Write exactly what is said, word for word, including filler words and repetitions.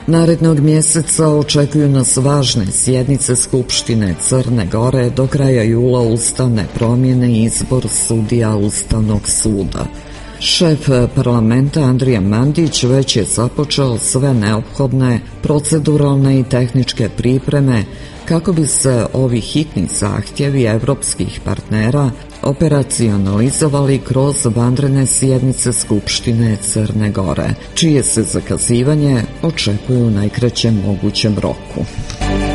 Narednog mjeseca očekuju nas važne sjednice Skupštine Crne Gore, do kraja jula ustavne promjene i izbor sudija Ustavnog suda. Šef parlamenta Andrija Mandić već je započeo sve neophodne proceduralne i tehničke pripreme kako bi se ovi hitni zahtjevi evropskih partnera operacionalizovali kroz vanredne sjednice Skupštine Crne Gore, čije se zakazivanje očekuje u najkraćem mogućem roku.